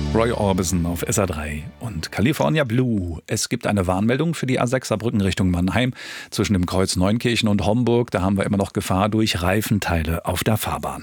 Roy Orbison auf SA3 und California Blue. Es gibt eine Warnmeldung für die A6 Saarbrücken Richtung Mannheim. Zwischen dem Kreuz Neunkirchen und Homburg, da haben wir immer noch Gefahr durch Reifenteile auf der Fahrbahn.